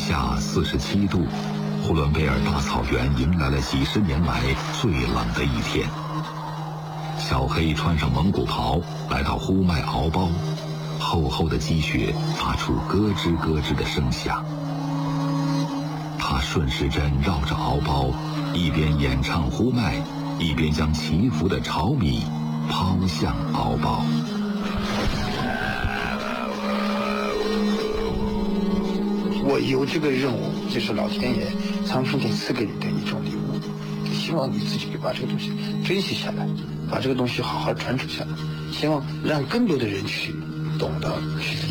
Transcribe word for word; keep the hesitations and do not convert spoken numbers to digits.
下四十七度，呼伦贝尔大草原迎来了几十年来最冷的一天。小黑穿上蒙古袍，来到呼麦敖包，厚厚的积雪发出咯吱咯吱的声响。他顺时针绕着敖包，一边演唱呼麦，一边将祈福的炒米抛向敖包。 我有这个任务，这是老天爷苍生天赐给你的一种礼物，希望你自己把这个东西珍惜下来，把这个东西好好传承下来，希望让更多的人去懂得去